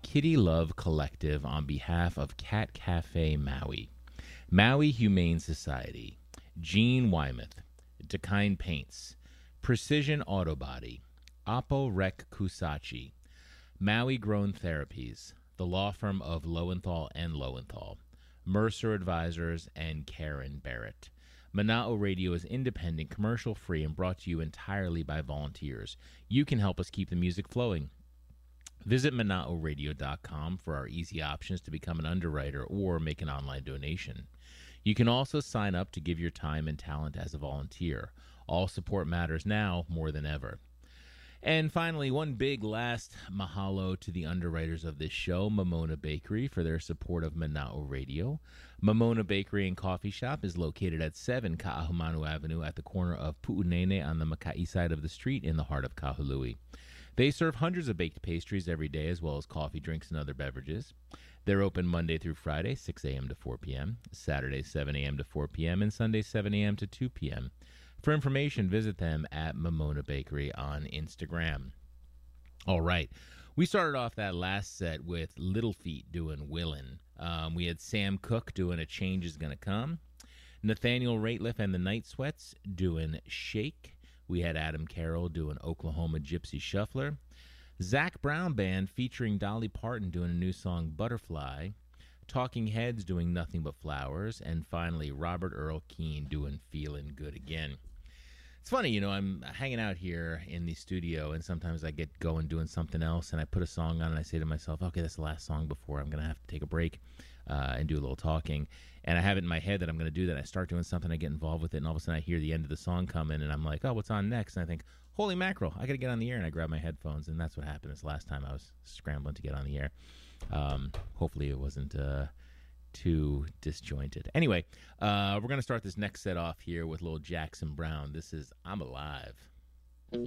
Kitty Love Collective on behalf of Cat Cafe Maui, Maui Humane Society, Gene Wymuth, Dakine Paints, Precision Auto Body, Oppo Rec Kusachi, Maui Grown Therapies, the law firm of Lowenthal and Lowenthal, Mercer Advisors, and Karen Barrett. Mana'o Radio is independent, commercial-free, and brought to you entirely by volunteers. You can help us keep the music flowing. Visit Mana'oRadio.com for our easy options to become an underwriter or make an online donation. You can also sign up to give your time and talent as a volunteer. All support matters now more than ever. And finally, one big last mahalo to the underwriters of this show, Momona Bakery, for their support of Mana'o Radio. Momona Bakery and Coffee Shop is located at 7 Ka'ahumanu Avenue at the corner of Pu'unene on the Maka'i side of the street in the heart of Kahului. They serve hundreds of baked pastries every day, as well as coffee, drinks, and other beverages. They're open Monday through Friday, 6 a.m. to 4 p.m., Saturday, 7 a.m. to 4 p.m., and Sunday, 7 a.m. to 2 p.m. For information, visit them at Momona Bakery on Instagram. All right. We started off that last set with Little Feat doing Willin'. We had Sam Cooke doing A Change Is Gonna Come. Nathaniel Rateliff and the Night Sweats doing Shake. We had Adam Carroll doing Oklahoma Gypsy Shuffler. Zach Brown Band featuring Dolly Parton doing a new song, Butterfly. Talking Heads doing Nothing But Flowers. And finally, Robert Earl Keen doing Feelin' Good Again. It's funny, you know, I'm hanging out here in the studio, and sometimes I get going doing something else, and I put a song on, and I say to myself, okay, that's the last song before I'm going to have to take a break and do a little talking. And I have it in my head that I'm going to do that. I start doing something, I get involved with it, and all of a sudden I hear the end of the song come in, and I'm like, oh, what's on next? And I think, holy mackerel, I got to get on the air, and I grab my headphones, and that's what happened this last time I was scrambling to get on the air. Hopefully it wasn't too disjointed. Anyway, we're going to start this next set off here with little Jackson Brown. This is I'm Alive.